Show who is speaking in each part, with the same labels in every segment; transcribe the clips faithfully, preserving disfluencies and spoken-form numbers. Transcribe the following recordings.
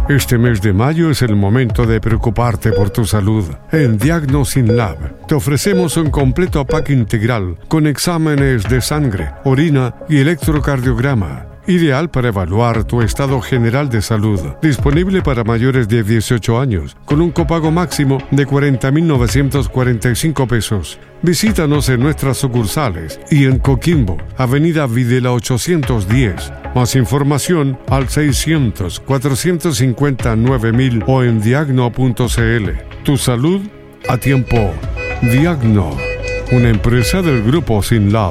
Speaker 1: Este mes de mayo es el momento de preocuparte por tu salud. En Diagnosin Lab te ofrecemos un completo pack integral con exámenes de sangre, orina y electrocardiograma. Ideal para evaluar tu estado general de salud. Disponible para mayores de dieciocho años, con un copago máximo de cuarenta mil novecientos cuarenta y cinco pesos. Visítanos en nuestras sucursales y en Coquimbo, Avenida Videla ochocientos diez. Más información al seiscientos, cuatrocientos cincuenta, nueve mil o en diagno punto c l. Tu salud a tiempo. Diagno, una empresa del Grupo Sinlab.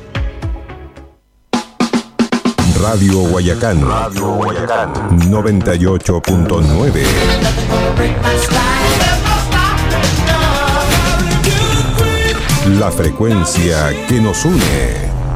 Speaker 2: Radio Guayacán, Radio Guayacán, noventa y ocho punto nueve. La frecuencia que nos une.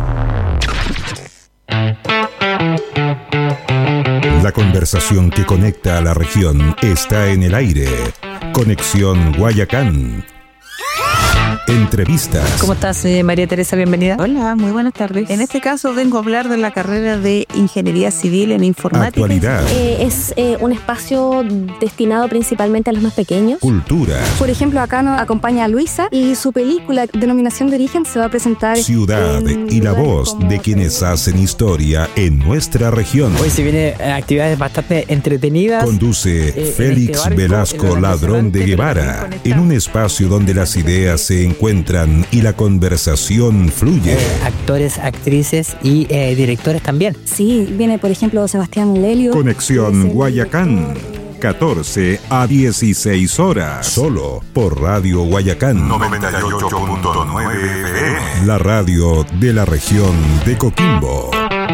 Speaker 2: La conversación que conecta a la región está en el aire. Conexión Guayacán. Entrevistas.
Speaker 3: ¿Cómo estás, eh, María Teresa? Bienvenida.
Speaker 4: Hola, muy buenas tardes. En este caso vengo a hablar de la carrera de Ingeniería Civil en Informática.
Speaker 2: Actualidad.
Speaker 5: Eh, es eh, un espacio destinado principalmente a los más pequeños.
Speaker 2: Cultura.
Speaker 6: Por ejemplo, acá nos acompaña Luisa y su película Denominación de Origen se va a presentar.
Speaker 2: Ciudad y la voz de quienes hacen historia en nuestra región.
Speaker 3: Hoy se vienen actividades bastante entretenidas.
Speaker 2: Conduce
Speaker 3: eh,
Speaker 2: Félix
Speaker 3: este barco,
Speaker 2: Velasco Ladrón de Guevara, en un espacio donde las ideas se encuentran y la conversación fluye.
Speaker 3: Eh, actores, actrices y eh, directores también.
Speaker 6: Sí, viene por ejemplo Sebastián Lelio.
Speaker 2: Conexión Guayacán, catorce a dieciséis horas, solo por Radio Guayacán
Speaker 7: noventa y ocho punto nueve F M,
Speaker 2: la radio de la región de Coquimbo.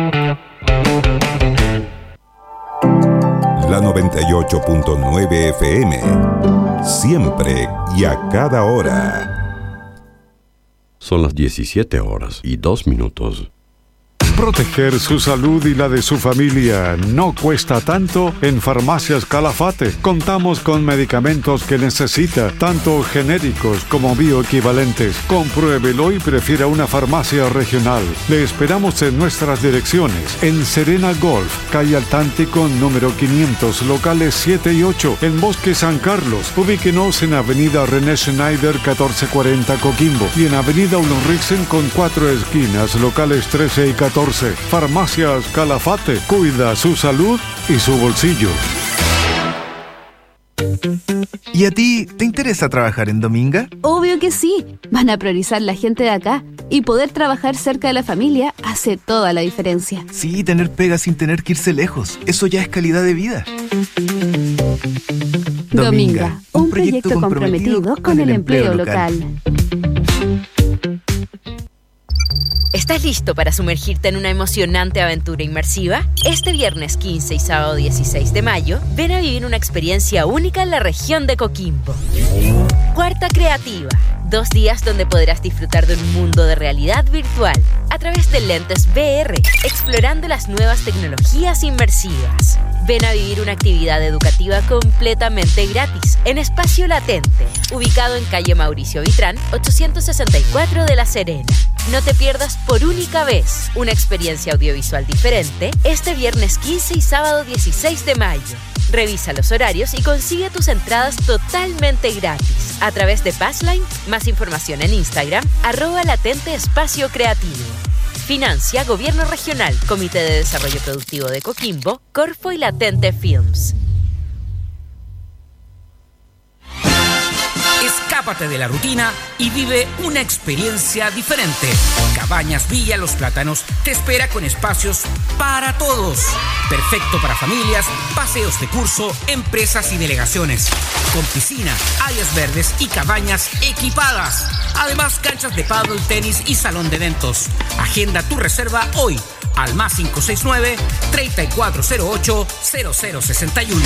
Speaker 2: La noventa y ocho punto nueve F M, siempre y a cada hora.
Speaker 8: Son las diecisiete horas y dos minutos.
Speaker 1: Proteger su salud y la de su familia no cuesta tanto en Farmacias Calafate. Contamos con medicamentos que necesita, tanto genéricos como bioequivalentes. Compruébelo y prefiera una farmacia regional. Le esperamos en nuestras direcciones. En Serena Golf, calle Altántico, número quinientos, locales siete y ocho. En Bosque San Carlos, ubíquenos en Avenida René Schneider, catorce cuarenta, Coquimbo. Y en Avenida Ulriksen con cuatro esquinas, locales trece y catorce. Farmacias Calafate, cuida su salud y su bolsillo.
Speaker 9: ¿Y a ti te interesa trabajar en Dominga?
Speaker 10: Obvio que sí. Van a priorizar la gente de acá y poder trabajar cerca de la familia hace toda la diferencia.
Speaker 9: Sí, tener pega sin tener que irse lejos. Eso ya es calidad de vida.
Speaker 10: Dominga, Dominga un, un proyecto, proyecto comprometido, comprometido con el empleo local. local.
Speaker 11: ¿Estás listo para sumergirte en una emocionante aventura inmersiva? Este viernes quince y sábado dieciséis de mayo, ven a vivir una experiencia única en la región de Coquimbo. Cuarta Creativa. Dos días donde podrás disfrutar de un mundo de realidad virtual a través de lentes V R, explorando las nuevas tecnologías inmersivas. Ven a vivir una actividad educativa completamente gratis en Espacio Latente, ubicado en calle Mauricio Vitrán, ochocientos sesenta y cuatro de La Serena. No te pierdas por única vez una experiencia audiovisual diferente este viernes quince y sábado dieciséis de mayo. Revisa los horarios y consigue tus entradas totalmente gratis a través de Passline. Más información en Instagram, arroba latente espacio creativo. Financia Gobierno Regional, Comité de Desarrollo Productivo de Coquimbo, Corfo y Latente Films.
Speaker 12: Escápate de la rutina y vive una experiencia diferente. Cabañas Villa Los Plátanos te espera con espacios para todos. Perfecto para familias, paseos de curso, empresas y delegaciones. Con piscina, áreas verdes y cabañas equipadas. Además, canchas de pádel, tenis y salón de eventos. Agenda tu reserva hoy al más cinco seis nueve, tres cuatro cero ocho, cero cero seis uno.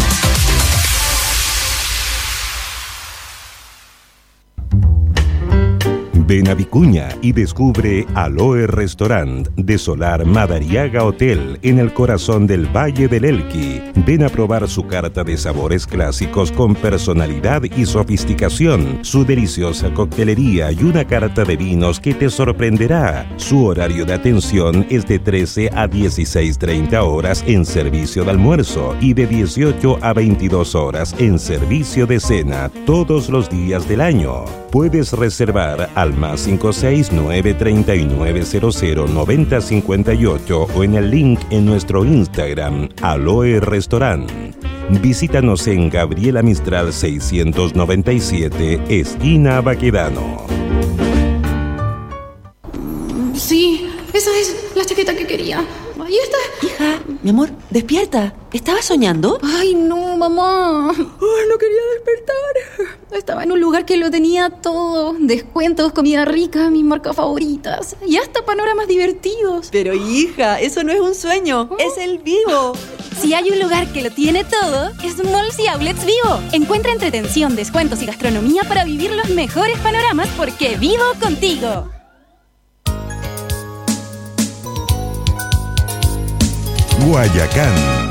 Speaker 2: Ven a Vicuña y descubre Aloe Restaurant de Solar Madariaga Hotel en el corazón del Valle del Elqui. Ven a probar su carta de sabores clásicos con personalidad y sofisticación, su deliciosa coctelería y una carta de vinos que te sorprenderá. Su horario de atención es de trece a dieciséis treinta horas en servicio de almuerzo y de dieciocho a veintidós horas en servicio de cena todos los días del año. Puedes reservar al más cinco seis nueve tres nueve cero cero nueve cero cinco ocho o en el link en nuestro Instagram, Aloe Restaurant. Visítanos en Gabriela Mistral seiscientos noventa y siete, esquina Baquedano.
Speaker 13: Sí, esa es la chaqueta que quería. Ahí está.
Speaker 14: Hija, mi amor, despierta. ¿Estabas soñando?
Speaker 13: Ay, no, mamá. Ay, no quería despertar. Estaba en un lugar que lo tenía todo. Descuentos, comida rica, mis marcas favoritas. Y hasta panoramas divertidos.
Speaker 14: Pero hija, eso no es un sueño. ¿Oh? Es el Vivo.
Speaker 15: Si hay un lugar que lo tiene todo, es Malls y Outlets Vivo. Encuentra entretención, descuentos y gastronomía para vivir los mejores panoramas porque vivo contigo.
Speaker 2: Guayacán.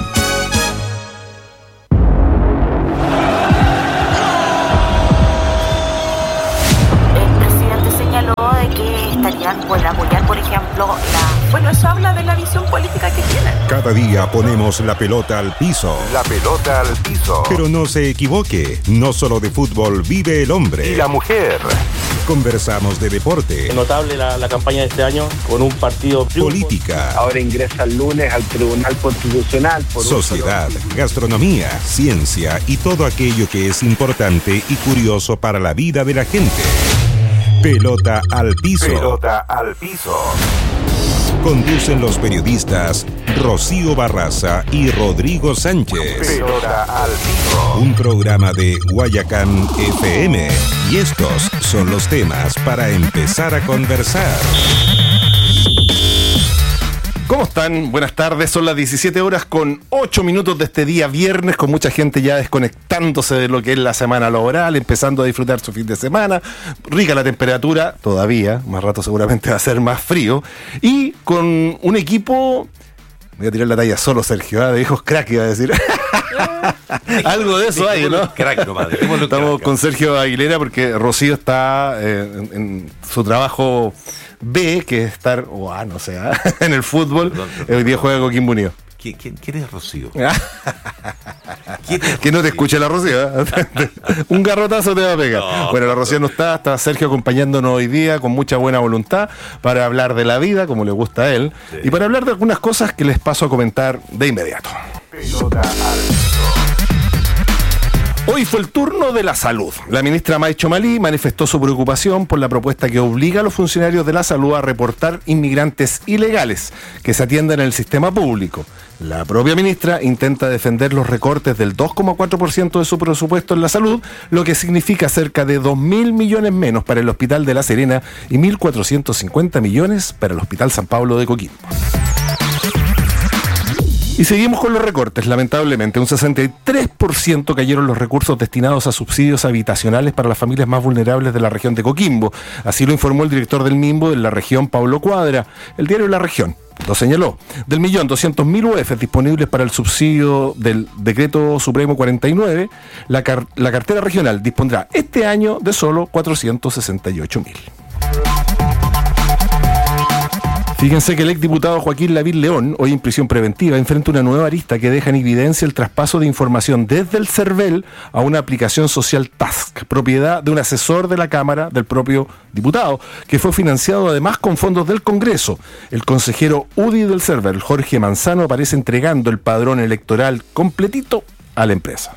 Speaker 16: El presidente señaló de que estarían por apoyar, por ejemplo, la... Bueno, eso habla de la visión política que tienen.
Speaker 2: Cada día ponemos la pelota al piso.
Speaker 7: La pelota al piso.
Speaker 2: Pero no se equivoque, no solo de fútbol vive el hombre.
Speaker 7: Y la mujer.
Speaker 2: Conversamos de deporte.
Speaker 17: Es notable la, la campaña de este año con un partido...
Speaker 2: Política.
Speaker 18: Ahora ingresa el lunes al Tribunal Constitucional. Por
Speaker 2: sociedad, gastronomía, ciencia y todo aquello que es importante y curioso para la vida de la gente. Pelota al piso.
Speaker 7: Pelota al piso.
Speaker 2: Conducen los periodistas Rocío Barraza y Rodrigo Sánchez.
Speaker 7: Pelota al piso.
Speaker 2: Un programa de Guayacán F M. Y estos son los temas para empezar a conversar.
Speaker 19: ¿Cómo están? Buenas tardes, son las diecisiete horas con ocho minutos de este día viernes, con mucha gente ya desconectándose de lo que es la semana laboral, empezando a disfrutar su fin de semana, rica la temperatura, todavía, más rato seguramente va a ser más frío, y con un equipo, voy a tirar la talla solo Sergio, ¿eh? De hijos crack iba a decir. Algo de eso hay, ¿no?
Speaker 8: Crack, nomás,
Speaker 19: Estamos crack. Con Sergio Aguilera porque Rocío está eh, en, en su trabajo B, que es estar, o A, no sé, ¿eh? en el fútbol. Perdón, perdón. Hoy día juega con Coquimbo Unido.
Speaker 8: ¿Quién, quién, ¿Quién es Rocío?
Speaker 19: ¿Quién es que no te escuche la Rocío, ¿eh? Un garrotazo te va a pegar. No, bueno, la Rocío no está, está Sergio acompañándonos hoy día con mucha buena voluntad para hablar de la vida, como le gusta a él, sí. Y para hablar de algunas cosas que les paso a comentar de inmediato. Pelota al piso. Hoy fue el turno de la salud. La ministra May Chomalí manifestó su preocupación por la propuesta que obliga a los funcionarios de la salud a reportar inmigrantes ilegales que se atiendan en el sistema público. La propia ministra intenta defender los recortes del dos coma cuatro por ciento de su presupuesto en la salud, lo que significa cerca de dos mil millones menos para el Hospital de La Serena y mil cuatrocientos cincuenta millones para el Hospital San Pablo de Coquimbo. Y seguimos con los recortes, lamentablemente. Un sesenta y tres por ciento cayeron los recursos destinados a subsidios habitacionales para las familias más vulnerables de la región de Coquimbo. Así lo informó el director del MIMBO en la región, Pablo Cuadra. El diario La Región lo señaló. Del millón doscientos mil U Efes disponibles para el subsidio del Decreto Supremo cuarenta y nueve, la, car- la cartera regional dispondrá este año de solo cuatrocientos sesenta y ocho mil. Fíjense que el exdiputado Joaquín Lavín León, hoy en prisión preventiva, enfrenta una nueva arista que deja en evidencia el traspaso de información desde el CERVEL a una aplicación social Task, propiedad de un asesor de la Cámara del propio diputado, que fue financiado además con fondos del Congreso. El consejero U D I del CERVEL, Jorge Manzano, aparece entregando el padrón electoral completito a la empresa.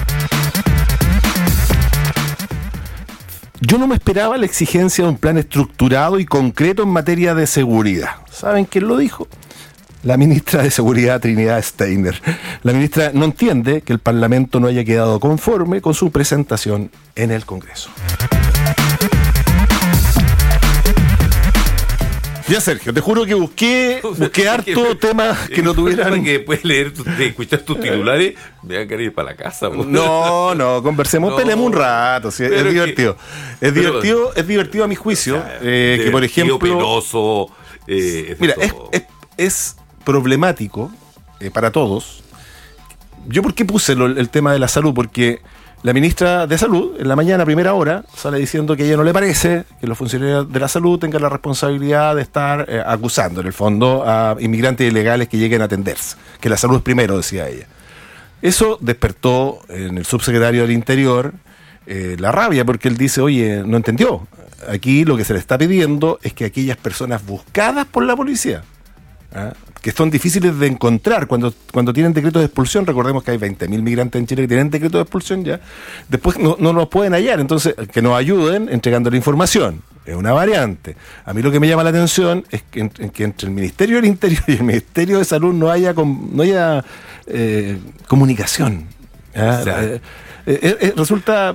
Speaker 19: Yo no me esperaba la exigencia de un plan estructurado y concreto en materia de seguridad. ¿Saben quién lo dijo? La ministra de Seguridad, Trinidad Steiner. La ministra no entiende que el Parlamento no haya quedado conforme con su presentación en el Congreso. Ya, Sergio, te juro que busqué, busqué harto temas que no tuvieran...
Speaker 20: que después leer, tu, de escuchar tus titulares, me van a querer ir para la casa. Pues.
Speaker 19: No, no, conversemos, no, peleemos un rato, sí, es divertido. Que, es pero, divertido, es divertido a mi juicio, o sea, eh, que por ejemplo...
Speaker 20: penoso, eh,
Speaker 19: mira, es, es, es problemático eh, para todos. ¿Yo por qué puse lo, el tema de la salud? Porque la ministra de Salud, en la mañana, a primera hora, sale diciendo que a ella no le parece que los funcionarios de la salud tengan la responsabilidad de estar eh, acusando, en el fondo, a inmigrantes ilegales que lleguen a atenderse. Que la salud es primero, decía ella. Eso despertó en el subsecretario del Interior eh, la rabia, porque él dice, oye, no entendió. Aquí lo que se le está pidiendo es que aquellas personas buscadas por la policía, ¿ah? que son difíciles de encontrar cuando, cuando tienen decreto de expulsión, recordemos que hay veinte mil migrantes en Chile que tienen decreto de expulsión ya, después no, no los pueden hallar, entonces que nos ayuden entregando la información, es una variante. A mí lo que me llama la atención es que, en, en que entre el Ministerio del Interior y el Ministerio de Salud no haya, com, no haya eh, comunicación. ¿Ah? O sea, eh, eh, eh, resulta...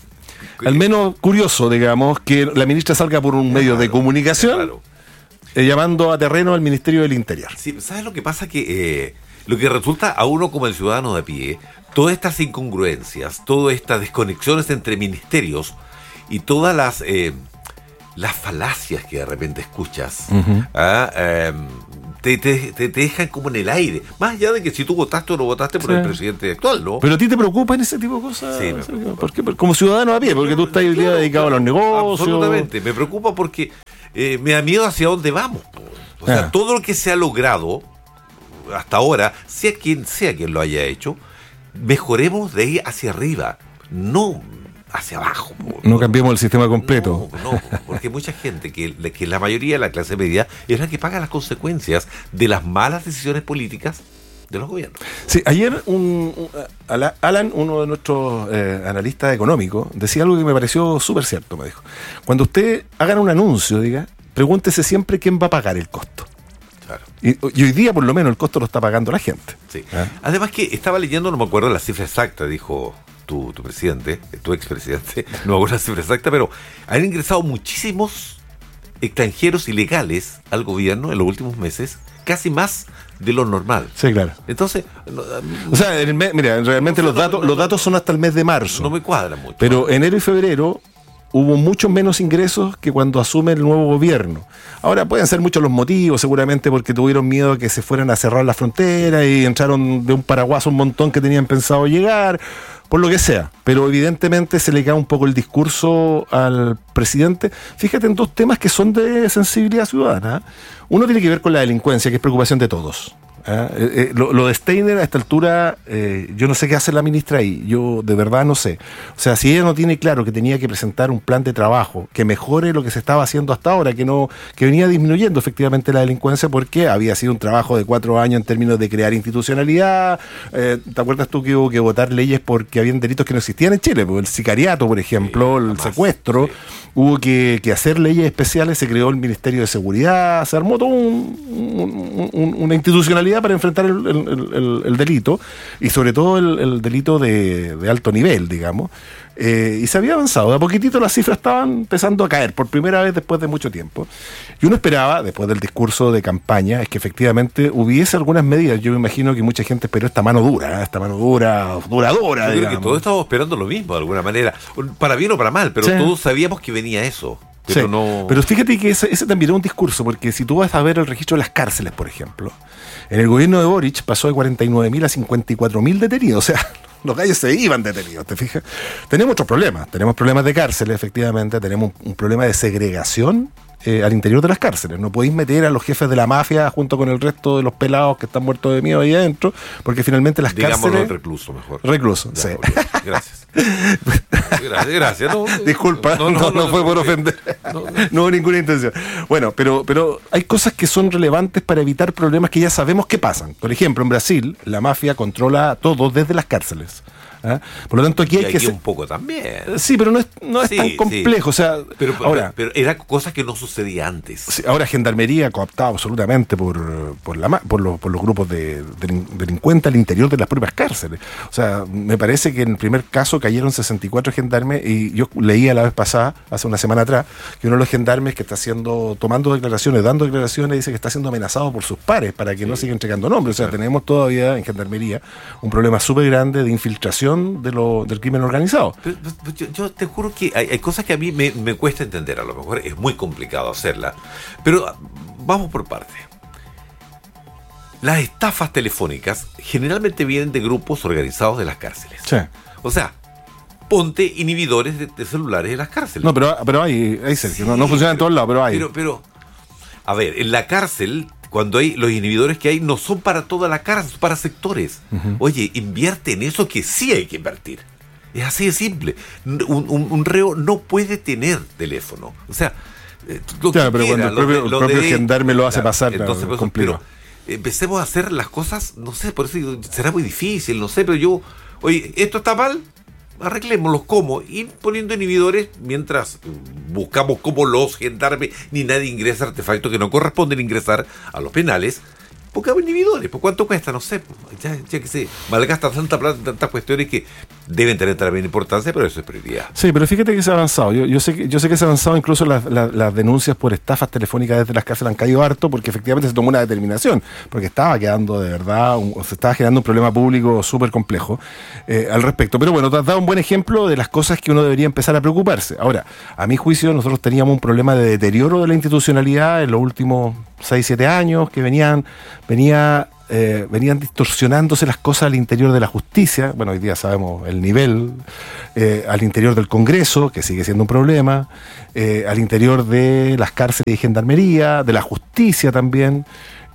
Speaker 19: al menos curioso, digamos, que la ministra salga por un medio de comunicación claro. eh, llamando a terreno al Ministerio del Interior.
Speaker 20: Sí, ¿sabes lo que pasa? Que eh, lo que resulta a uno como el ciudadano de a pie, todas estas incongruencias, todas estas desconexiones entre ministerios y todas las eh, las falacias que de repente escuchas, uh-huh. ¿ah? eh, Te, te, te dejan como en el aire. Más allá de que si tú votaste o no votaste por sí. el presidente actual, ¿no?
Speaker 19: Pero a ti te preocupan ese tipo de cosas.
Speaker 20: Sí,
Speaker 19: ¿Por qué? Como ciudadano a pie, porque tú estás hoy día dedicado claro, a los negocios.
Speaker 20: Absolutamente. Me preocupa porque eh, me da miedo hacia dónde vamos. O sea, ah. todo lo que se ha logrado hasta ahora, sea quien sea quien lo haya hecho, mejoremos de ahí hacia arriba. No hacia abajo.
Speaker 19: No, no cambiemos el sistema completo.
Speaker 20: No, no, porque mucha gente, que, que la mayoría de la clase media, es la que paga las consecuencias de las malas decisiones políticas de los gobiernos.
Speaker 19: Sí, ayer un, un Alan, uno de nuestros eh, analistas económicos, decía algo que me pareció súper cierto, me dijo. Cuando usted haga un anuncio, diga, pregúntese siempre quién va a pagar el costo.
Speaker 20: Claro.
Speaker 19: Y, y hoy día, por lo menos, el costo lo está pagando la gente.
Speaker 20: Sí. ¿Ah? Además que estaba leyendo, no me acuerdo la cifra exacta, dijo... Tu, tu presidente, tu expresidente, no me acuerdo la cifra exacta, pero han ingresado muchísimos extranjeros ilegales al gobierno en los últimos meses, casi más de lo normal.
Speaker 19: Sí, claro.
Speaker 20: Entonces,
Speaker 19: no, o sea, en el mes, mira, realmente no, los datos, no, no, los datos son hasta el mes de marzo.
Speaker 20: No me cuadra mucho.
Speaker 19: Pero enero y febrero hubo muchos menos ingresos que cuando asume el nuevo gobierno. Ahora pueden ser muchos los motivos, seguramente porque tuvieron miedo a que se fueran a cerrar la frontera y entraron de un paraguaso un montón que tenían pensado llegar, por lo que sea. Pero evidentemente se le cae un poco el discurso al presidente. Fíjate en dos temas que son de sensibilidad ciudadana. Uno tiene que ver con la delincuencia, que es preocupación de todos. ¿Ah? Eh, eh, lo, lo de Steiner a esta altura, eh, yo no sé qué hace la ministra ahí, yo de verdad no sé. O sea, si ella no tiene claro que tenía que presentar un plan de trabajo que mejore lo que se estaba haciendo hasta ahora, que no que venía disminuyendo efectivamente la delincuencia porque había sido un trabajo de cuatro años en términos de crear institucionalidad. Eh, ¿Te acuerdas tú que hubo que votar leyes porque habían delitos que no existían en Chile? Pues el sicariato, por ejemplo, sí, el secuestro. Sí. Hubo que, que hacer leyes especiales, se creó el Ministerio de Seguridad, se armó toda un, un, un, una institucionalidad para enfrentar el, el, el, el delito, y sobre todo el, el delito de, de alto nivel, digamos. Eh, y se había avanzado. De a poquitito las cifras estaban empezando a caer, por primera vez después de mucho tiempo. Y uno esperaba, después del discurso de campaña, es que efectivamente hubiese algunas medidas. Yo me imagino que mucha gente esperó esta mano dura, ¿eh? esta mano dura, dura, dura.
Speaker 20: Yo creo que todos estábamos esperando lo mismo, de alguna manera. Para bien o para mal, pero sí. todos sabíamos que venía eso. Pero,
Speaker 19: sí.
Speaker 20: no...
Speaker 19: pero fíjate que ese, ese también era un discurso, porque si tú vas a ver el registro de las cárceles, por ejemplo, en el gobierno de Boric pasó de cuarenta y nueve mil a cincuenta y cuatro mil detenidos. O sea, los gallos se iban detenidos, ¿te fijas? Tenemos otros problemas. Tenemos problemas de cárceles, efectivamente. Tenemos un, un problema de segregación eh, al interior de las cárceles. No podéis meter a los jefes de la mafia junto con el resto de los pelados que están muertos de miedo ahí adentro, porque finalmente las
Speaker 20: Digámoslo
Speaker 19: cárceles...
Speaker 20: recluso mejor.
Speaker 19: Recluso,
Speaker 20: ya,
Speaker 19: sí.
Speaker 20: Gracias. Gracias, gracias. No,
Speaker 19: Disculpa, no, no, no, no, no fue por ofender. No, no. no hubo ninguna intención. Bueno, pero, pero hay cosas que son relevantes para evitar problemas que ya sabemos que pasan. Por ejemplo, en Brasil, la mafia controla todo desde las cárceles. ¿Ah? Por lo tanto, aquí hay
Speaker 20: y
Speaker 19: que
Speaker 20: aquí
Speaker 19: ser...
Speaker 20: un poco también.
Speaker 19: Sí, pero no es, no es sí, tan complejo. Sí. O sea,
Speaker 20: pero,
Speaker 19: ahora,
Speaker 20: pero, pero era cosas que no sucedía antes.
Speaker 19: Sí, ahora Gendarmería cooptada absolutamente por, por, la, por, los, por los grupos de, de delincuentes al interior de las propias cárceles. O sea, me parece que en el primer caso cayeron sesenta y cuatro gendarmes y yo leía la vez pasada, hace una semana atrás, que uno de los gendarmes que está haciendo, tomando declaraciones, dando declaraciones, dice que está siendo amenazado por sus pares para que sí. no siga entregando nombres. O sea, tenemos todavía en Gendarmería un problema súper grande de infiltración de lo, del crimen organizado.
Speaker 20: Pero, pero yo, yo te juro que hay, hay cosas que a mí me, me cuesta entender, a lo mejor es muy complicado hacerla, pero vamos por partes. Las estafas telefónicas generalmente vienen de grupos organizados de las cárceles.
Speaker 19: Sí.
Speaker 20: O sea, ponte inhibidores de, de celulares en las cárceles.
Speaker 19: No, pero, pero hay, hay Sergio, sí, no, no funciona en todos lados, pero hay.
Speaker 20: Pero, pero, a ver, en la cárcel, cuando hay los inhibidores que hay, no son para toda la cárcel, son para sectores. Uh-huh. Oye, invierte en eso que sí hay que invertir. Es así de simple. Un, un, un reo no puede tener teléfono. O sea, lo
Speaker 19: claro,
Speaker 20: que
Speaker 19: pero
Speaker 20: quiera,
Speaker 19: cuando el propio,
Speaker 20: lo de,
Speaker 19: el propio
Speaker 20: de,
Speaker 19: gendarme lo hace
Speaker 20: claro,
Speaker 19: pasar,
Speaker 20: entonces,
Speaker 19: claro,
Speaker 20: pues, pero empecemos a hacer las cosas, no sé, por eso digo, será muy difícil, no sé, pero yo, oye, esto está mal, arreglémoslo. ¿Cómo? Ir poniendo inhibidores mientras buscamos cómo los gendarmes ni nadie ingresa artefactos que no corresponden ingresar a los penales. Porque hay inhibidores, ¿por cuánto cuesta? No sé, ya, ya que se malgasta tanta plata, tantas cuestiones que deben tener también importancia, pero eso es prioridad.
Speaker 19: Sí, pero fíjate que se ha avanzado. Yo, yo sé que yo sé que se ha avanzado, incluso las, las, las denuncias por estafas telefónicas desde las cárceles han caído harto, porque efectivamente se tomó una determinación, porque estaba quedando de verdad, un, se estaba generando un problema público súper complejo eh, al respecto. Pero bueno, te has dado un buen ejemplo de las cosas que uno debería empezar a preocuparse. Ahora, a mi juicio, nosotros teníamos un problema de deterioro de la institucionalidad en los últimos seis, siete años, que venían, venía, eh, venían distorsionándose las cosas al interior de la justicia. Bueno, hoy día sabemos el nivel, eh, al interior del Congreso, que sigue siendo un problema, eh, al interior de las cárceles y gendarmería, de la justicia también.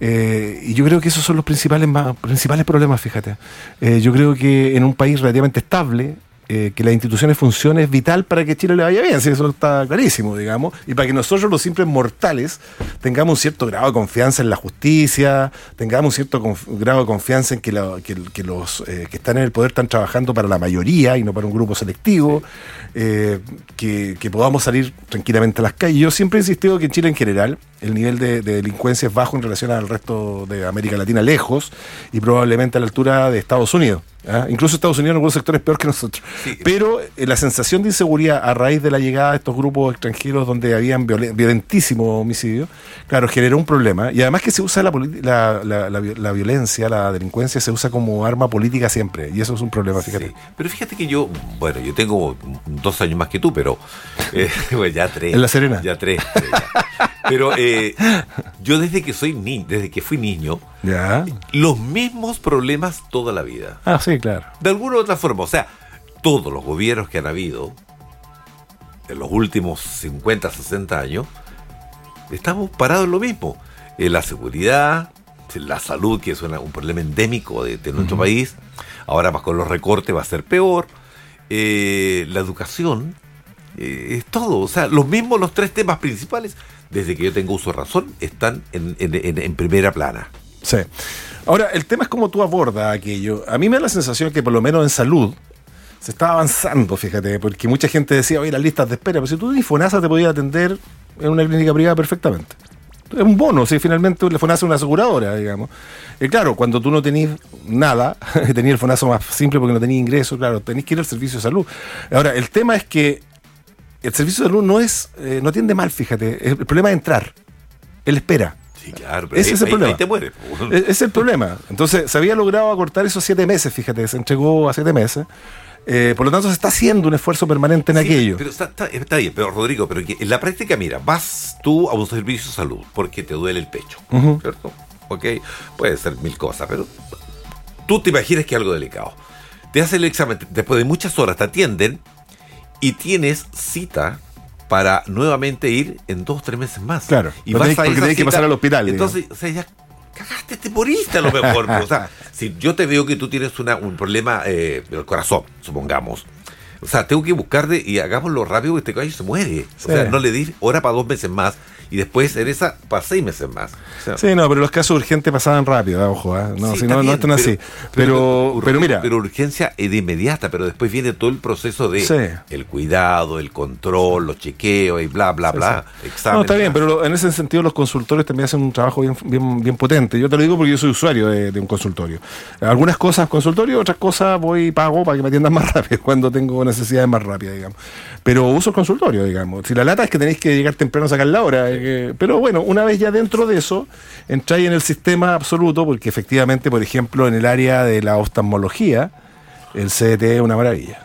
Speaker 19: Eh, y yo creo que esos son los principales, más, principales problemas, fíjate. Eh, yo creo que en un país relativamente estable, Eh, que las instituciones funcionen es vital para que Chile le vaya bien, si eso está clarísimo, digamos, y para que nosotros los simples mortales tengamos un cierto grado de confianza en la justicia, tengamos un cierto conf- grado de confianza en que, la, que, que los eh, que están en el poder están trabajando para la mayoría y no para un grupo selectivo, eh, que, que podamos salir tranquilamente a las calles. Yo siempre he insistido que en Chile en general el nivel de, de delincuencia es bajo en relación al resto de América Latina, lejos, y probablemente a la altura de Estados Unidos. ¿Ah? Incluso Estados Unidos en algunos sectores peor que nosotros. Sí. Pero eh, la sensación de inseguridad a raíz de la llegada de estos grupos extranjeros donde habían violen- violentísimos homicidios, claro, generó un problema. Y además que se usa la, la, la, la, la violencia, la delincuencia, se usa como arma política siempre. Y eso es un problema, fíjate.
Speaker 20: Sí. Pero fíjate que yo, bueno, yo tengo dos años más que tú, pero eh, bueno, ya tres.
Speaker 19: En La Serena.
Speaker 20: Ya tres. tres ya. Pero eh, yo desde que soy ni desde que fui niño,
Speaker 19: ¿ya?
Speaker 20: Los mismos problemas toda la vida.
Speaker 19: Ah, sí, claro.
Speaker 20: De alguna u otra forma, o sea, todos los gobiernos que han habido en los últimos cincuenta, sesenta años, estamos parados en lo mismo. En la seguridad, en la salud, que es una, un problema endémico de, de nuestro uh-huh. país. Ahora más con los recortes va a ser peor. Eh, la educación, eh, es todo. O sea, los mismos, los tres temas principales, desde que yo tengo uso de razón, están en, en, en, en primera plana.
Speaker 19: Sí. Ahora, el tema es cómo tú abordas aquello. A mí me da la sensación que por lo menos en salud se está avanzando, fíjate, porque mucha gente decía, oye, las listas de espera, pero si tú ni FONASA te podías atender en una clínica privada perfectamente. Es un bono, si finalmente le FONASA es una aseguradora, digamos. Y claro, cuando tú no tenés nada, tenías el FONASA más simple porque no tenías ingresos, claro, tenés que ir al servicio de salud. Ahora, el tema es que el servicio de salud no es, eh, no tiende mal, fíjate. El problema es entrar. Él espera.
Speaker 20: Sí, claro, pero
Speaker 19: ese
Speaker 20: ahí,
Speaker 19: es el
Speaker 20: ahí,
Speaker 19: problema.
Speaker 20: Ahí te mueres.
Speaker 19: Ese es el problema. Entonces, se había logrado acortar esos siete meses, fíjate, se entregó a siete meses. Eh, por lo tanto, se está haciendo un esfuerzo permanente en
Speaker 20: sí,
Speaker 19: aquello.
Speaker 20: Pero está, está, está bien, pero Rodrigo, pero que en la práctica, mira, vas tú a un servicio de salud porque te duele el pecho, uh-huh. ¿cierto? Ok, puede ser mil cosas, pero tú te imaginas que es algo delicado. Te hacen el examen, después de muchas horas te atienden y tienes cita para nuevamente ir en dos o tres meses más.
Speaker 19: Claro,
Speaker 20: y vas
Speaker 19: tenés,
Speaker 20: a
Speaker 19: porque tenés que pasar al hospital.
Speaker 20: Entonces,
Speaker 19: digamos.
Speaker 20: o sea, ya cagaste, te moriste a lo mejor. O sea, si yo te veo que tú tienes una, un problema eh, del corazón, supongamos, O sea, tengo que buscar de, y hagámoslo rápido que este caballo se muere. O
Speaker 19: Sí.
Speaker 20: sea, no le di hora para dos meses más y después cereza para seis meses más. O sea,
Speaker 19: Sí, no, pero los casos urgentes pasaban rápido, ¿eh? Ojo, ¿eh? No,
Speaker 20: sí,
Speaker 19: si
Speaker 20: está
Speaker 19: no, no
Speaker 20: bien,
Speaker 19: están así. Pero, pero,
Speaker 20: urgen-
Speaker 19: mira,
Speaker 20: Pero urgencia es de inmediata, pero después viene todo el proceso de
Speaker 19: Sí.
Speaker 20: el cuidado, el control, los chequeos y bla, bla,
Speaker 19: Sí,
Speaker 20: bla.
Speaker 19: sí.
Speaker 20: Examen,
Speaker 19: no, está bien,
Speaker 20: bla.
Speaker 19: pero lo- en ese sentido los consultorios también hacen un trabajo bien, bien, bien potente. Yo te lo digo porque yo soy usuario de, de un consultorio. Algunas cosas consultorio, otras cosas voy y pago para que me atiendan más rápido cuando tengo necesidades más rápidas, digamos. Pero uso el consultorio, digamos. Si la lata es que tenéis que llegar temprano a sacar la hora. eh, que- pero bueno, una vez ya dentro de eso, entráis en el sistema absoluto, porque efectivamente, por ejemplo, en el área de la oftalmología, el C D T es una maravilla.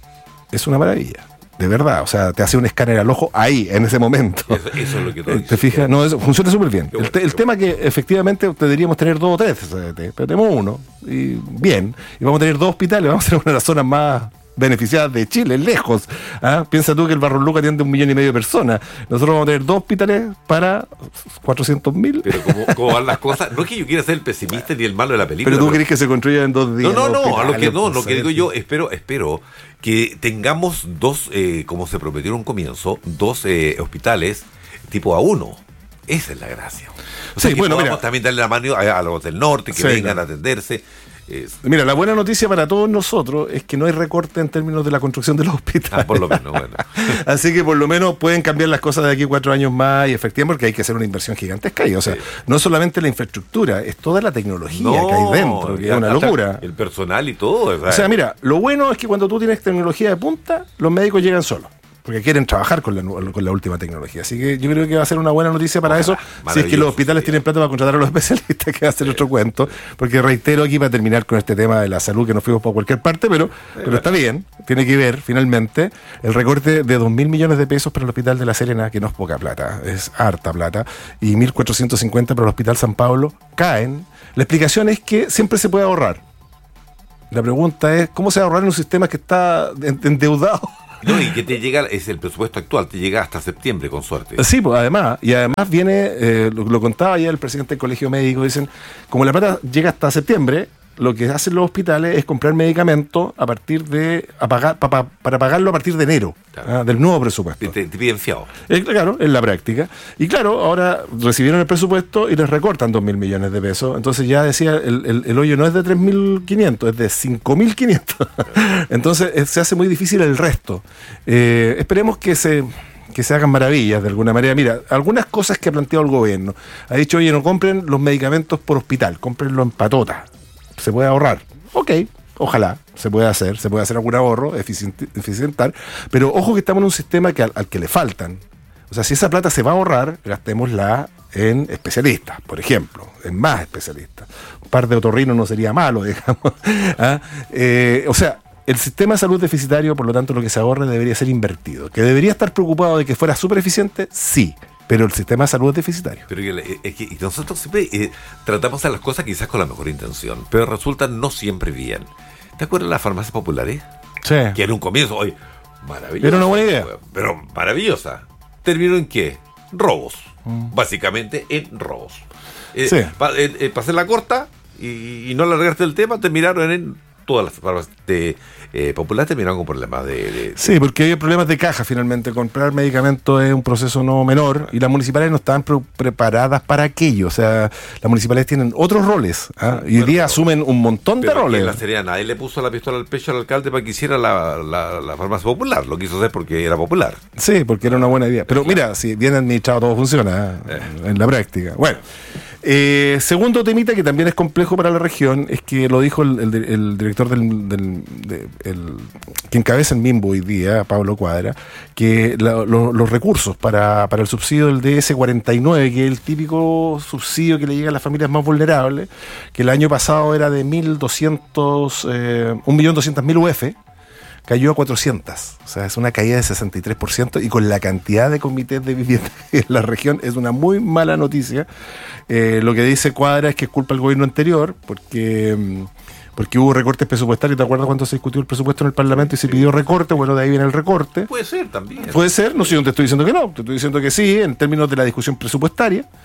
Speaker 19: Es una maravilla. De verdad, o sea, te hace un escáner al ojo ahí, en ese momento.
Speaker 20: Eso, eso es lo que tú
Speaker 19: Eh, ¿Te fijas? No, eso funciona súper bien. El, te- el tema es que efectivamente deberíamos tener dos o tres C D T, pero tenemos uno, y bien. Y vamos a tener dos hospitales, vamos a tener una de las zonas más beneficiadas de Chile, lejos. ¿Ah? Piensa tú que el Barro Luca atiende un millón y medio de personas. Nosotros vamos a tener dos hospitales para cuatrocientos mil.
Speaker 20: Pero como, como van las cosas, no es que yo quiera ser el pesimista ni el malo de la película.
Speaker 19: Pero tú querés que se construya en dos días.
Speaker 20: No, no,
Speaker 19: los
Speaker 20: no, a lo que
Speaker 19: hospitales,
Speaker 20: no,
Speaker 19: pues,
Speaker 20: lo que digo
Speaker 19: ¿sabes?
Speaker 20: yo, espero, espero que tengamos dos, eh, como se prometió en un comienzo, dos eh, hospitales tipo A uno. Esa es la gracia. O sea,
Speaker 19: Sí,
Speaker 20: que
Speaker 19: bueno,
Speaker 20: podamos
Speaker 19: mira.
Speaker 20: también darle la mano a, a los del norte, que
Speaker 19: Sí,
Speaker 20: vengan
Speaker 19: claro.
Speaker 20: a atenderse. Es-
Speaker 19: Mira, la buena noticia para todos nosotros es que no hay recorte en términos de la construcción de los hospitales.
Speaker 20: ah, por lo menos, bueno.
Speaker 19: Así que por lo menos pueden cambiar las cosas de aquí a cuatro años más y efectivamente porque hay que hacer una inversión gigantesca. Y, o sea, no solamente la infraestructura, es toda la tecnología que hay dentro, que es una
Speaker 20: hasta
Speaker 19: locura.
Speaker 20: El personal y todo.
Speaker 19: O sea, mira, lo bueno es que cuando tú tienes tecnología de punta, los médicos llegan solos. Porque quieren trabajar con la, nu- con la última tecnología. Así que yo creo que va a ser una buena noticia para eso. Si es que
Speaker 20: maravilloso,
Speaker 19: los hospitales tienen plata para contratar a los especialistas, que va a ser otro cuento. Porque reitero aquí para terminar con este tema de la salud, que nos fuimos por cualquier parte, pero, pero está bien. Tiene que ver, finalmente, el recorte de dos mil millones de pesos para el Hospital de La Serena, que no es poca plata, es harta plata, y mil cuatrocientos cincuenta para el Hospital San Pablo, caen. La explicación es que siempre se puede ahorrar. La pregunta es, ¿cómo se va a ahorrar en un sistema que está en- endeudado?
Speaker 20: No, y que te llega, es el presupuesto actual, te llega hasta septiembre con suerte.
Speaker 19: Sí, pues además, y además viene, eh, lo, lo contaba ayer el presidente del colegio médico, dicen, como la plata llega hasta septiembre, lo que hacen los hospitales es comprar medicamentos a partir de, a pagar, pa- pa- para pagarlo a partir de enero, ah, del nuevo presupuesto.
Speaker 20: Te, te piden fiado.
Speaker 19: Eh, claro, en la práctica. Y claro, ahora recibieron el presupuesto y les recortan dos mil millones de pesos. Entonces ya decía, el, el, el hoyo no es de tres mil quinientos, es de cinco mil quinientos. Entonces eh, se hace muy difícil el resto. Eh, esperemos que se... que se hagan maravillas de alguna manera. Mira, algunas cosas que ha planteado el gobierno. Ha dicho, oye, no compren los medicamentos por hospital, cómprenlo en patota. Se puede ahorrar. Ok, ojalá, se puede hacer, se puede hacer algún ahorro, eficienti- eficientar, pero ojo que estamos en un sistema que al, al que le faltan. O sea, si esa plata se va a ahorrar, gastémosla en especialistas, por ejemplo, en más especialistas. Un par de otorrinos no sería malo, digamos. ¿Ah? Eh, o sea, el sistema de salud deficitario, por lo tanto, lo que se ahorre debería ser invertido. ¿Que debería estar preocupado de que fuera súper eficiente? Sí, pero el sistema de salud es deficitario.
Speaker 20: Pero que, eh, es que y nosotros siempre eh, tratamos a las cosas quizás con la mejor intención, pero resultan no siempre bien. ¿Te acuerdas de las farmacias populares?
Speaker 19: Sí.
Speaker 20: Que en un comienzo, hoy, maravillosa.
Speaker 19: Era una buena idea.
Speaker 20: Pero maravillosa. ¿Terminó en qué? Robos.
Speaker 19: Mm.
Speaker 20: Básicamente en robos. Eh,
Speaker 19: Sí.
Speaker 20: Para eh, eh, pa hacer la corta y, y no alargarte el tema, terminaron en todas las farmacias de, eh, populares, terminaron con problemas de... de-
Speaker 19: Sí, porque hay problemas de caja finalmente. Comprar medicamentos es un proceso no menor y las municipalidades no estaban pre- preparadas para aquello. O sea, las municipalidades tienen otros roles, ¿ah? y hoy día asumen un montón de
Speaker 20: Pero aquí
Speaker 19: roles.
Speaker 20: en La Serena nadie le puso la pistola al pecho al alcalde para que hiciera la, la, la farmacia popular. Lo quiso hacer porque era popular.
Speaker 19: Sí, porque era una buena idea. Pero mira, si bien administrado todo funciona ¿eh? en la práctica. Bueno, eh, segundo temita que también es complejo para la región es que lo dijo el, el, el director del, del de- el, que encabeza el MIMBO hoy día, Pablo Cuadra, que la- lo- los recursos para, para el subsidio del D S cuarenta y nueve, que es el típico subsidio que le llega a las familias más vulnerables, que el año pasado era de mil doscientos, eh, un millón doscientos mil U F, cayó a cuatrocientos, o sea, es una caída de sesenta y tres por ciento y con la cantidad de comités de vivienda en la región es una muy mala noticia. Eh, lo que dice Cuadra es que es culpa del gobierno anterior porque, mm, porque hubo recortes presupuestarios. ¿Te acuerdas cuando se discutió el presupuesto en el Parlamento y se pidió recorte? Bueno, de ahí viene el recorte.
Speaker 20: Puede ser también.
Speaker 19: Puede ser, no sé, yo no te estoy diciendo que no, te estoy diciendo que sí, en términos de la discusión presupuestaria.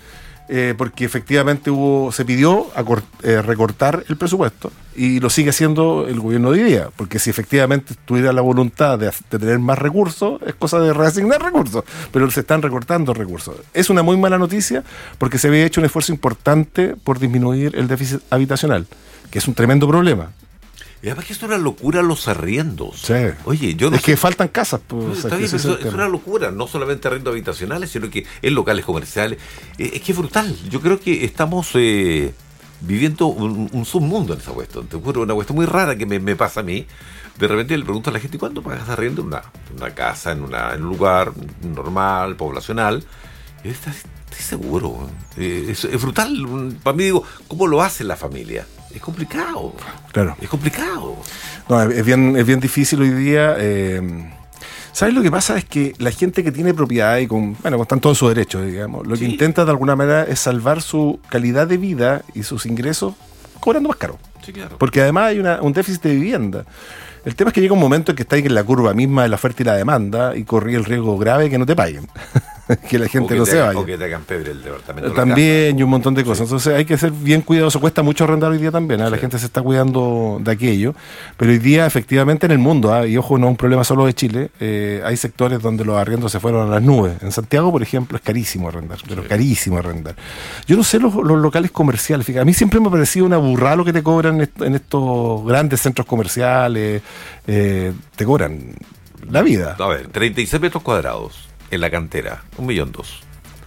Speaker 19: eh, porque efectivamente hubo se pidió acor, eh, recortar el presupuesto y lo sigue haciendo el gobierno de hoy día, porque si efectivamente tuviera la voluntad de, de tener más recursos, es cosa de reasignar recursos, pero se están recortando recursos. Es una muy mala noticia porque se había hecho un esfuerzo importante por disminuir el déficit habitacional, que es un tremendo problema.
Speaker 20: Y además que es una locura los arriendos.
Speaker 19: Sí.
Speaker 20: Oye, yo no
Speaker 19: es
Speaker 20: sé.
Speaker 19: que faltan casas. Pues,
Speaker 20: Está bien, es, es una locura, no solamente arriendos habitacionales, sino que en locales comerciales. Eh, es que es brutal. Yo creo que estamos eh, viviendo un, un submundo en esa cuestión. Te juro, una cuestión muy rara que me, me pasa a mí. De repente le pregunto a la gente, ¿cuándo pagas arriendo en una, una casa, en, una, en un lugar normal, poblacional? Y está, estoy seguro. Eh, es, es brutal. Para mí, digo, ¿cómo lo hace la familia? Es complicado.
Speaker 19: Claro.
Speaker 20: Es complicado.
Speaker 19: No, es bien, es bien difícil hoy día. Eh, ¿Sabes lo que pasa? Es que la gente que tiene propiedad y con, bueno, están todos sus derechos, digamos, lo sí. que intenta de alguna manera es salvar su calidad de vida y sus ingresos cobrando más caro.
Speaker 20: Sí, claro.
Speaker 19: Porque además hay una, un déficit de vivienda. El tema es que llega un momento en que está ahí en la curva misma de la oferta y la demanda y corrí el riesgo grave que no te paguen. Que la gente
Speaker 20: que
Speaker 19: no
Speaker 20: te,
Speaker 19: se vaya.
Speaker 20: O que te hagan pebre el departamento.
Speaker 19: También, y un montón de cosas. Entonces hay que ser bien cuidadoso. Cuesta mucho arrendar hoy día también. ¿eh? Sí. La gente se está cuidando de aquello. Pero hoy día, efectivamente, en el mundo, ¿eh? y ojo, no es un problema solo de Chile, eh, hay sectores donde los arriendos se fueron a las nubes. En Santiago, por ejemplo, es carísimo arrendar. Pero sí. carísimo arrendar. Yo no sé los, los locales comerciales. Fíjate, a mí siempre me ha parecido una burrada lo que te cobran en estos grandes centros comerciales. Eh, te cobran la vida.
Speaker 20: A ver, treinta y seis metros cuadrados en la cantera, un millón dos.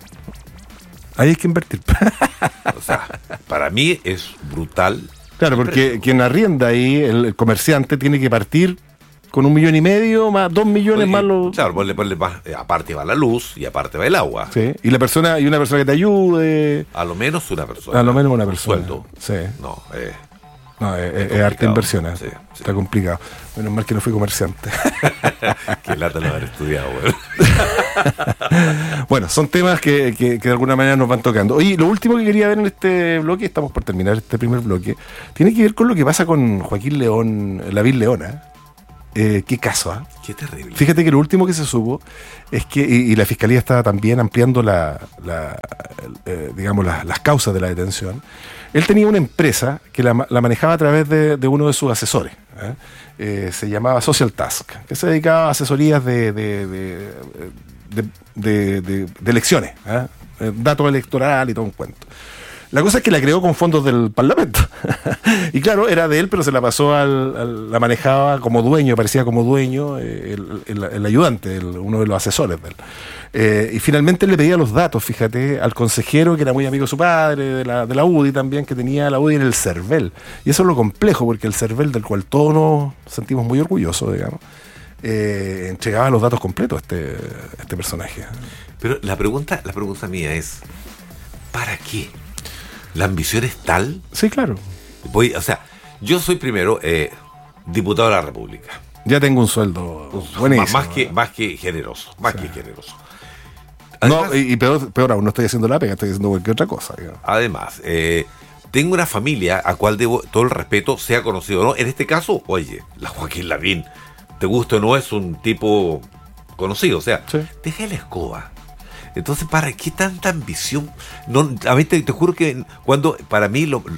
Speaker 19: Ahí hay que invertir.
Speaker 20: O sea, para mí es brutal.
Speaker 19: Claro, porque quien arrienda ahí, el, el comerciante, tiene que partir con un millón y medio, más dos millones
Speaker 20: Oye,
Speaker 19: más los...
Speaker 20: Claro, ponle, ponle más, eh, aparte va la luz y aparte va el agua.
Speaker 19: Sí, y la persona, y una persona que te ayude.
Speaker 20: A lo menos una persona.
Speaker 19: A lo menos una persona.
Speaker 20: Sueldo.
Speaker 19: Sí.
Speaker 20: No, eh.
Speaker 19: No, es, es, es harta inversión, ¿eh? Sí, sí. Está complicado. Menos mal que no fui comerciante.
Speaker 20: Qué lata no haber estudiado, güey.
Speaker 19: Bueno, son temas que, que, que de alguna manera nos van tocando. Oye, lo último que quería ver en este bloque, estamos por terminar este primer bloque, tiene que ver con lo que pasa con Joaquín León, Lavín Leona. Eh, qué caso, ¿eh?
Speaker 20: Qué terrible.
Speaker 19: Fíjate que lo último que se supo es que, y, y la Fiscalía estaba también ampliando la, la eh, digamos, la, las causas de la detención. Él tenía una empresa que la, la manejaba a través de, de uno de sus asesores. ¿eh? Eh, se llamaba Social Task, que se dedicaba a asesorías de, de, de, de, de, de, de elecciones, ¿eh? datos electorales y todo un cuento. La cosa es que la creó con fondos del Parlamento. Y claro, era de él, pero se la pasó al, al la manejaba como dueño, parecía como dueño eh, el, el, el ayudante, el, uno de los asesores de él. Eh, y finalmente él le pedía los datos, fíjate, al consejero que era muy amigo de su padre, de la, de la U D I también, que tenía la U D I en el CERVEL. Y eso es lo complejo, porque el CERVEL, del cual todos nos sentimos muy orgullosos, digamos, eh, entregaba los datos completos a este, a este personaje.
Speaker 20: Pero la pregunta, la pregunta mía es, ¿para qué? ¿La ambición es tal?
Speaker 19: Sí, claro.
Speaker 20: Voy, o sea, yo soy primero eh, diputado de la República.
Speaker 19: Ya tengo un sueldo buenísimo.
Speaker 20: Más, más, que, más que generoso, más sí. que generoso.
Speaker 19: Además, no, y, y peor, peor aún, no estoy haciendo la pega, estoy haciendo cualquier otra cosa. Digamos.
Speaker 20: Además, eh, tengo una familia a cual debo todo el respeto, sea conocido o no. En este caso, oye, la Joaquín Lavín, te gusta o no, es un tipo conocido. O sea, sí. deja la escoba. Entonces, ¿para qué tanta ambición? No, a mí te, te juro que cuando, para mí, lo,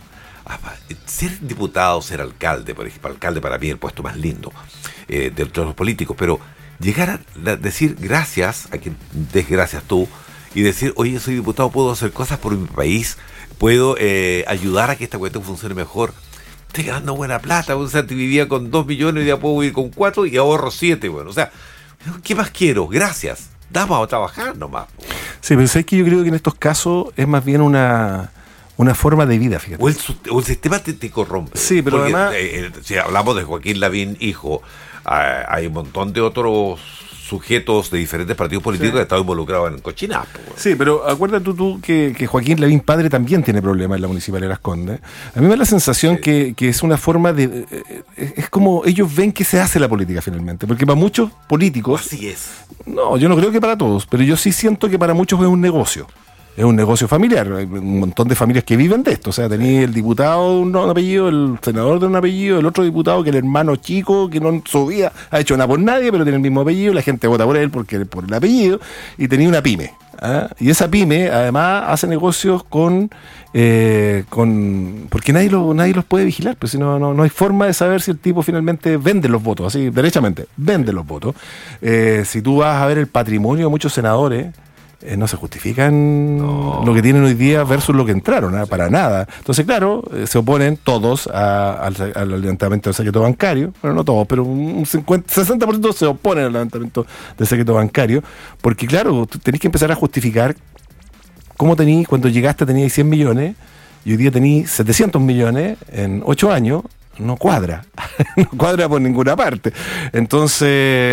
Speaker 20: ser diputado, ser alcalde, por ejemplo, alcalde para mí es el puesto más lindo eh, de todos los políticos, pero llegar a, a decir gracias a quien des gracias tú y decir, oye, soy diputado, puedo hacer cosas por mi país, puedo eh, ayudar a que esta cuestión funcione mejor. Estoy ganando buena plata, o sea, te vivía con dos millones y ya puedo vivir con cuatro y ahorro siete, bueno, o sea, ¿qué más quiero? Gracias. Damos a trabajar nomás.
Speaker 19: Sí, pero es que yo creo que en estos casos es más bien una, una forma de vida, fíjate.
Speaker 20: O el, o el sistema te, te corrompe.
Speaker 19: Sí, pero
Speaker 20: porque,
Speaker 19: además...
Speaker 20: Eh, eh, si hablamos de Joaquín Lavín, hijo, eh, hay un montón de otros sujetos de diferentes partidos políticos sí. que han estado involucrados en cochinapo. Bueno.
Speaker 19: Sí, pero acuérdate tú, tú que, que Joaquín Lavín padre también tiene problemas en la Municipalidad de Las Condes. A mí me da la sensación sí. que, que es una forma de... Eh, es como ellos ven que se hace la política finalmente, porque para muchos políticos...
Speaker 20: Así es.
Speaker 19: No, yo no creo que para todos, pero yo sí siento que para muchos es un negocio. Es un negocio familiar, hay un montón de familias que viven de esto, o sea, tenéis el diputado de un, un apellido, el senador de un apellido, el otro diputado que el hermano chico, que no en su vida ha hecho nada por nadie, pero tiene el mismo apellido, la gente vota por él porque por el apellido, y tenía una pyme. ¿ah? Y esa pyme, además, hace negocios con... Eh, con porque nadie, lo, nadie los puede vigilar, pues si no, no, no hay forma de saber si el tipo finalmente vende los votos, así, derechamente, vende los votos. Eh, si tú vas a ver el patrimonio de muchos senadores, Eh, no se justifican no. lo que tienen hoy día versus lo que entraron, ¿eh? Para nada. Entonces, claro, eh, se oponen todos a, al, al levantamiento del secreto bancario. Bueno, no todos, pero un cincuenta, sesenta por ciento se oponen al levantamiento del secreto bancario, porque, claro, tú tenés que empezar a justificar cómo tenís, cuando llegaste tenías cien millones y hoy día tenís setecientos millones en ocho años. No cuadra, no cuadra por ninguna parte. Entonces,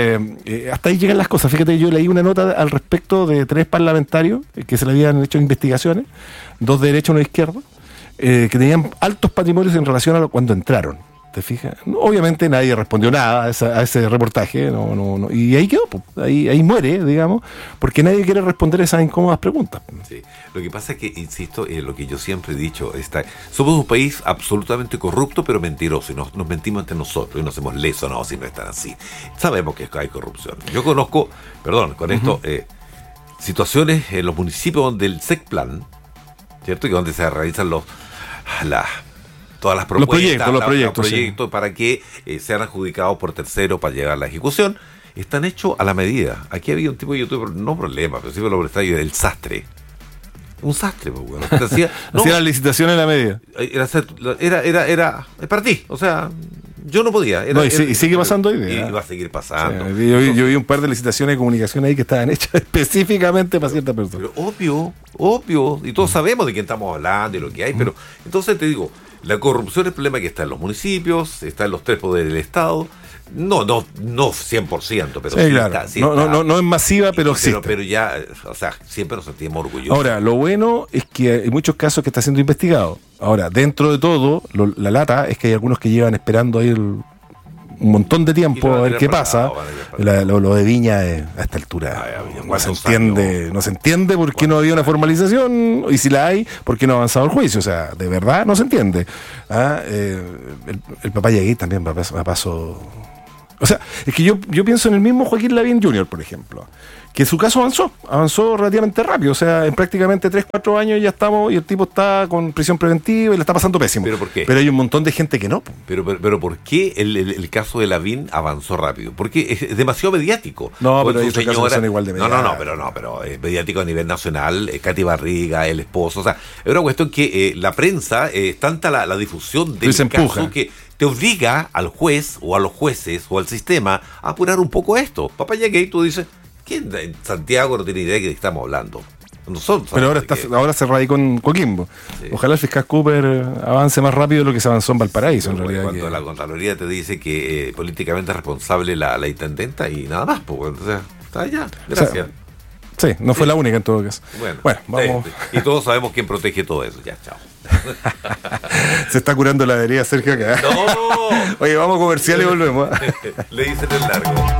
Speaker 19: eh, hasta ahí llegan las cosas. Fíjate, yo leí una nota al respecto de tres parlamentarios eh, que se le habían hecho investigaciones, dos de derecha y uno de izquierda, eh, que tenían altos patrimonios en relación a lo, cuando entraron. ¿Te fijas? No, obviamente nadie respondió nada a, esa, a ese reportaje, no, no, no, y ahí quedó, pues, ahí, ahí muere, digamos, porque nadie quiere responder esas incómodas preguntas.
Speaker 20: Sí. Lo que pasa es que, insisto, en lo que yo siempre he dicho, está, somos un país absolutamente corrupto, pero mentiroso, y nos, nos mentimos entre nosotros, y nos hacemos lesos, no, si no están así. Sabemos que hay corrupción. Yo conozco, perdón, con uh-huh. esto, eh, situaciones en los municipios donde el SECPLAN, ¿cierto? Que donde se realizan los las todas las propuestas,
Speaker 19: los proyectos, los
Speaker 20: la,
Speaker 19: proyectos,
Speaker 20: los proyectos sí. para que eh, sean adjudicados por terceros para llegar a la ejecución, están hechos a la medida. Aquí había un tipo de youtuber, no problema, pero sí me lo prestaba el sastre. Un sastre, pues, bueno. Hacía no,
Speaker 19: la licitación en la medida.
Speaker 20: Era, era, era, era, era para ti, o sea, yo no podía. Era,
Speaker 19: no, y,
Speaker 20: era,
Speaker 19: y sigue pasando hoy día.
Speaker 20: Y va a seguir pasando.
Speaker 19: O sea, yo, vi, yo vi un par de licitaciones de comunicación ahí que estaban hechas específicamente para cierta persona.
Speaker 20: Pero obvio, obvio, y todos sabemos de quién estamos hablando y lo que hay, pero entonces te digo, la corrupción es el problema que está en los municipios, está en los tres poderes del Estado. No, no, no cien por ciento, pero
Speaker 19: sí,
Speaker 20: sí
Speaker 19: claro.
Speaker 20: está, sí
Speaker 19: no,
Speaker 20: está.
Speaker 19: no, no es masiva, pero
Speaker 20: sí.
Speaker 19: existe.
Speaker 20: Pero, pero ya, o sea, siempre nos sentimos orgullosos.
Speaker 19: Ahora, lo bueno es que hay muchos casos que están siendo investigados. Ahora, dentro de todo, lo, la lata es que hay algunos que llevan esperando ahí el, un montón de tiempo a ver qué pasa. La, lo, lo de Viña, eh, a esta altura, Ay, no se entiende, años. no se entiende por qué no había una formalización, y si la hay, por qué no ha avanzado el juicio. O sea, de verdad no se entiende. ¿Ah? Eh, el, el papá Yaguí también va a paso... paso O sea, es que yo, yo pienso en el mismo Joaquín Lavín junior, por ejemplo, que su caso avanzó, avanzó relativamente rápido, o sea, en prácticamente tres, cuatro años ya estamos, y el tipo está con prisión preventiva y le está pasando pésimo.
Speaker 20: ¿Pero por qué?
Speaker 19: Pero hay un montón de gente que no.
Speaker 20: Pero, pero, pero ¿por qué el, el, el caso de Lavín avanzó rápido? Porque es, es demasiado mediático.
Speaker 19: No, pero hay otros casos que son igual de mediáticos.
Speaker 20: No, no, no, pero no, pero es mediático a nivel nacional, eh, Katy Barriga, el esposo, o sea, es una cuestión que eh, la prensa, eh, es tanta la, la difusión del
Speaker 19: se
Speaker 20: caso
Speaker 19: empuja.
Speaker 20: que te obliga al juez o a los jueces o al sistema a apurar un poco esto. Papá Yaguí, tú dices, ¿quién en Santiago no tiene idea de qué estamos hablando? Nosotros.
Speaker 19: Pero ahora, está, ahora se radicó en Coquimbo. Sí. Ojalá el fiscal Cooper avance más rápido de lo que se avanzó en Valparaíso. En realidad,
Speaker 20: cuando
Speaker 19: que...
Speaker 20: la Contraloría te dice que eh, políticamente es responsable la, la intendenta y nada más, pues, o sea, está allá. Gracias.
Speaker 19: O sea, sí, no fue sí. la única en todo caso.
Speaker 20: Bueno,
Speaker 19: bueno vamos.
Speaker 20: Sí, y todos sabemos quién protege todo eso. Ya, chao.
Speaker 19: Se está curando la herida Sergio acá.
Speaker 20: No.
Speaker 19: Oye, vamos a comercial y volvemos.
Speaker 20: Le dicen el largo.